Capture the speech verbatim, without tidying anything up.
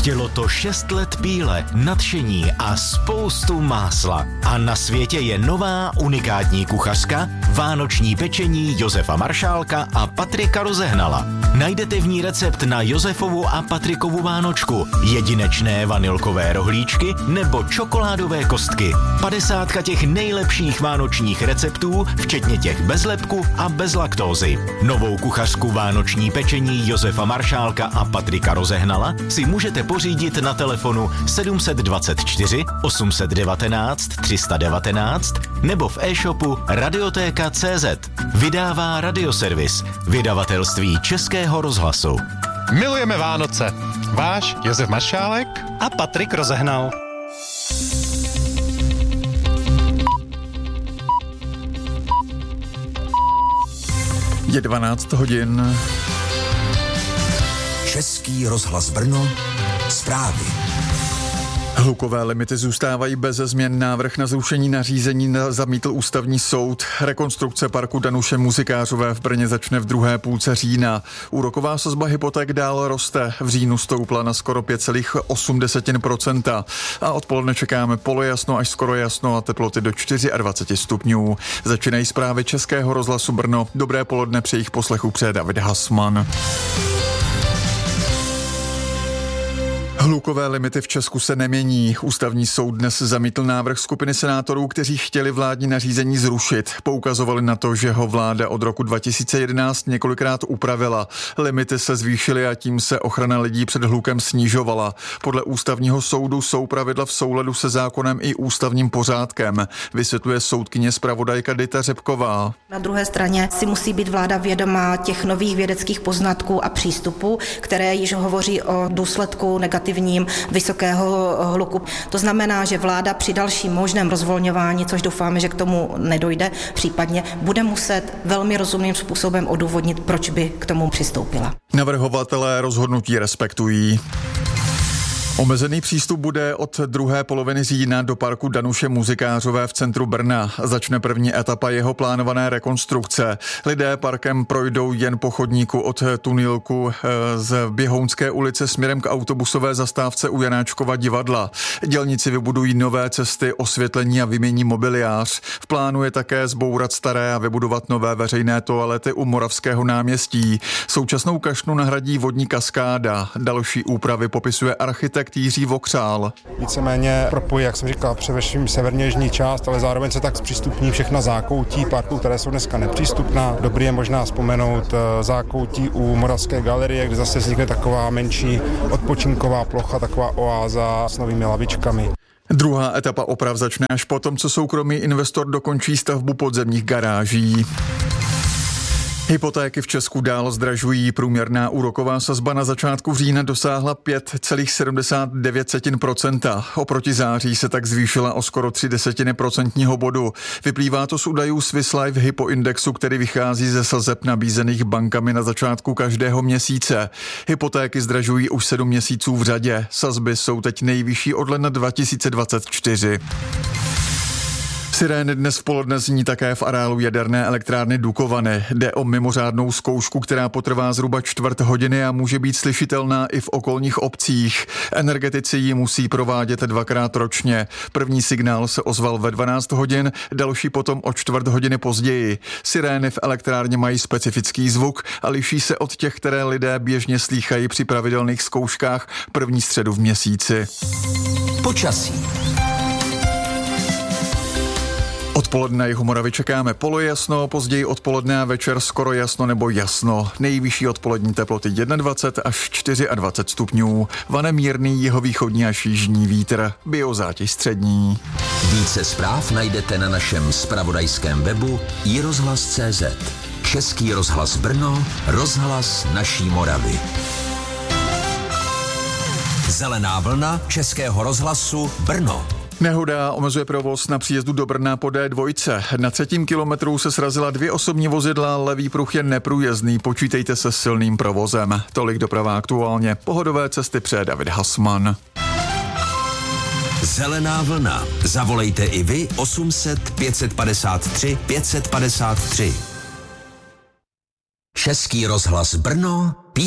Chtělo to šest let píle, nadšení a spoustu másla. A na světě je nová unikátní kuchařka, vánoční pečení Josefa Maršálka a Patrika Rozehnala. Najdete v ní recept na Josefovu a Patrikovu vánočku, jedinečné vanilkové rohlíčky nebo čokoládové kostky. Padesátka těch nejlepších vánočních receptů, včetně těch bez lepku a bez laktózy. Novou kuchařku vánoční pečení Josefa Maršálka a Patrika Rozehnala si můžete pořídit na telefonu sedm dvacet čtyři osm jedna devět tři jedna devět nebo v e-shopu radiotéka tečka cé zet. Vydává Radioservis, vydavatelství Českého rozhlasu. Milujeme Vánoce. Váš Josef Maršálek a Patrik Rozehnal. Je dvanáct hodin. Český rozhlas Brno, zprávy. Hlukové limity zůstávají beze změn. Návrh na zrušení nařízení zamítl ústavní soud. Rekonstrukce parku Danuše Muzikářové v Brně začne v druhé půlce října. Úroková sazba hypoték dál roste. V říjnu stoupla na skoro pět celá osm procenta. A odpoledne čekáme polojasno až skoro jasno a teploty do dvacet čtyři stupňů. Začínají zprávy Českého rozhlasu Brno. Dobré poledne, při jejich poslechu přeje David Hasman. Hlukové limity v Česku se nemění. Ústavní soud dnes zamítl návrh skupiny senátorů, kteří chtěli vládní nařízení zrušit. Poukazovali na to, že ho vláda od roku dva tisíce jedenáct několikrát upravila. Limity se zvýšily a tím se ochrana lidí před hlukem snižovala. Podle ústavního soudu jsou pravidla v souladu se zákonem i ústavním pořádkem, vysvětluje soudkyně zpravodajka Dita Řepková. Na druhé straně si musí být vláda vědomá těch nových vědeckých poznatků a přístupů, které již hovoří o důsledku negativní vysokého hluku. To znamená, že vláda při dalším možném rozvolňování, což doufáme, že k tomu nedojde, případně bude muset velmi rozumným způsobem odůvodnit, proč by k tomu přistoupila. Navrhovatelé rozhodnutí respektují. Omezený přístup bude od druhé poloviny října do parku Danuše Muzikářové v centru Brna. Začne první etapa jeho plánované rekonstrukce. Lidé parkem projdou jen po chodníku od tunilku z Běhounské ulice směrem k autobusové zastávce u Janáčkova divadla. Dělníci vybudují nové cesty, osvětlení a vymění mobiliář. V plánu je také zbourat staré a vybudovat nové veřejné toalety u Moravského náměstí. Současnou kašnu nahradí vodní kaskáda. Další úpravy popisuje architekt Jiří Vokřál. Víceméně propojí, jak jsem říkal, především severní jižní část, ale zároveň se tak zpřístupní všechna zákoutí parku, které jsou dneska nepřístupná. Dobrý je možná vzpomenout zákoutí u Moravské galerie, kde zase vznikne taková menší odpočinková plocha, taková oáza s novými lavičkami. Druhá etapa oprav začne až potom, co soukromý investor dokončí stavbu podzemních garáží. Hypotéky v Česku dál zdražují. Průměrná úroková sazba na začátku října dosáhla pět celá sedmdesát devět procenta. Oproti září se tak zvýšila o skoro tři desetiny procentního bodu. Vyplývá to z údajů Swiss Life Hypo Indexu, který vychází ze sazeb nabízených bankami na začátku každého měsíce. Hypotéky zdražují už sedm měsíců v řadě. Sazby jsou teď nejvyšší od ledna dva tisíce dvacet čtyři. Sirény dnes v poledne zní také v areálu jaderné elektrárny Dukovany. Jde o mimořádnou zkoušku, která potrvá zhruba čtvrt hodiny a může být slyšitelná i v okolních obcích. Energetici ji musí provádět dvakrát ročně. První signál se ozval ve dvanáct hodin, další potom o čtvrt hodiny později. Sirény v elektrárně mají specifický zvuk a liší se od těch, které lidé běžně slýchají při pravidelných zkouškách první středu v měsíci. Počasí. Odpoledne na jihu Moravy čekáme polojasno, později odpoledne a večer skoro jasno nebo jasno. Nejvyšší odpolední teploty dvacet jedna až dvacet čtyři stupňů. Vane mírný jihovýchodní až jižní vítr, biozátěž střední. Více zpráv najdete na našem zpravodajském webu i rozhlas tečka cé zet. Český rozhlas Brno, rozhlas naší Moravy. Zelená vlna Českého rozhlasu Brno. Nehoda omezuje provoz na příjezdu do Brna po dé dva. Na třetím kilometru se srazila dvě osobní vozidla, levý pruh je neprůjezdný, počítejte se silným provozem. Tolik doprava aktuálně. Pohodové cesty přeje David Hasman. Zelená vlna. Zavolejte i vy osm set pět padesát tři pět padesát tři. Český rozhlas Brno.